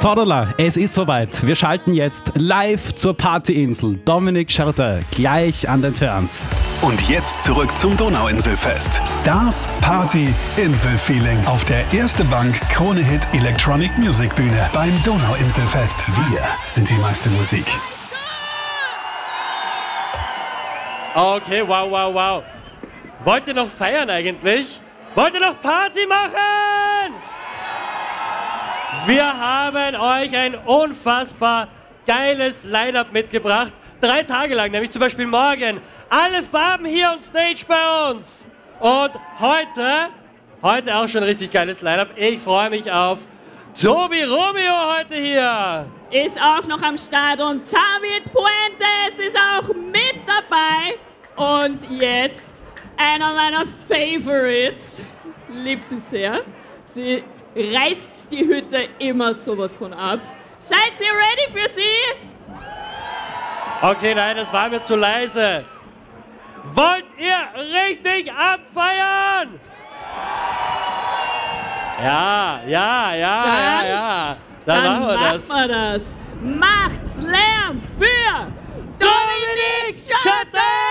Sodala, es ist soweit. Wir schalten jetzt live zur Partyinsel. Dominik Scherter, gleich an den Turns. Und jetzt zurück zum Donauinselfest. Stars, Party, Inselfeeling auf der Erste Bank Krone Hit Electronic Music Bühne beim Donauinselfest. Wir sind die meiste Musik. Okay, wow. Wollt ihr noch feiern eigentlich? Wollt ihr noch Party machen? Wir haben euch ein unfassbar geiles Line-Up mitgebracht. 3 Tage lang, nämlich zum Beispiel morgen. Alle Farben hier on Stage bei uns. Und heute auch schon ein richtig geiles Line-Up. Ich freue mich auf Tobi Romeo heute hier. Ist auch noch am Start und David Puentes ist auch mit dabei. Und jetzt einer meiner Favorites. Lieb sie sehr. Sie reißt die Hütte immer sowas von ab. Seid ihr ready für sie? Okay, nein, das war mir zu leise. Wollt ihr richtig abfeiern? Ja. Dann machen wir das. Macht's Lärm für Dominik Scherter!